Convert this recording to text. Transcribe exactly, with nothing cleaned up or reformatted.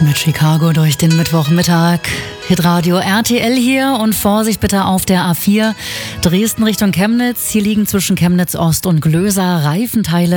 Mit Chicago durch den Mittwochmittag. Hitradio R T L hier und Vorsicht bitte auf der A vier Dresden Richtung Chemnitz. Hier liegen zwischen Chemnitz Ost und Glöser Reifenteile.